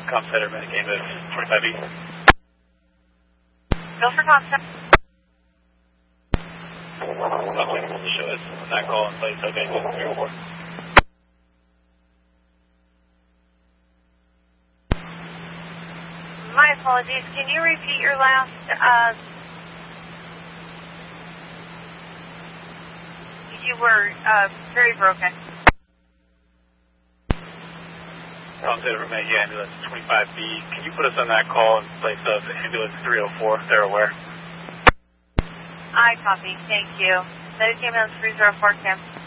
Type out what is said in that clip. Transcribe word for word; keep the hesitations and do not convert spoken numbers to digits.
Comcenter, medic ambulance twenty-five B. Go for Comcenter. Okay, show us on that call in place. Okay, go three oh four. My apologies. Can you repeat your last, uh, you were, uh, very broken. Comcenter, medic ambulance twenty-five B. Can you put us on that call in place of ambulance three oh four, if they're aware? I copy. Thank you. Medic ambulance three oh four, Kim.